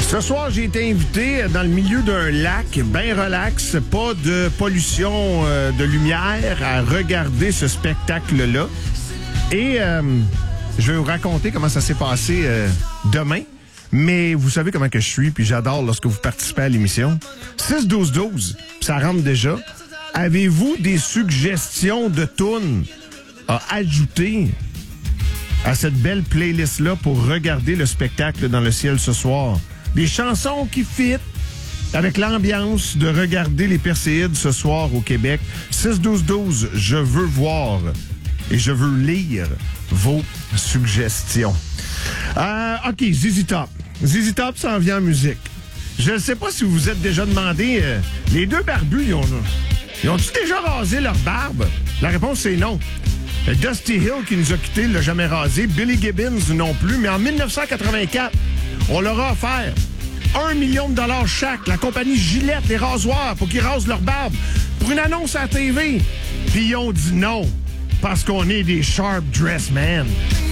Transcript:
Ce soir, j'ai été invité dans le milieu d'un lac, bien relax, pas de pollution de lumière, à regarder ce spectacle-là. Et je vais vous raconter comment ça s'est passé demain. Mais vous savez comment que je suis, puis j'adore lorsque vous participez à l'émission. 6-12-12, ça rentre déjà. Avez-vous des suggestions de tunes à ajouter à cette belle playlist-là pour regarder le spectacle dans le ciel ce soir? Des chansons qui fit avec l'ambiance de regarder les Perséides ce soir au Québec. 6-12-12, je veux voir et je veux lire vos suggestions. OK, ZZ Top. ZZ Top s'en vient en musique. Je ne sais pas si vous vous êtes déjà demandé, les deux barbus, ils ont-ils déjà rasé leur barbe? La réponse, c'est non. Dusty Hill, qui nous a quittés, l'a jamais rasé. Billy Gibbons, non plus. Mais en 1984, on leur a offert 1 million de dollars chaque. La compagnie Gillette, les rasoirs, pour qu'ils rasent leur barbe. Pour une annonce à la TV. Puis ils ont dit non. Parce qu'on est des sharp dress men.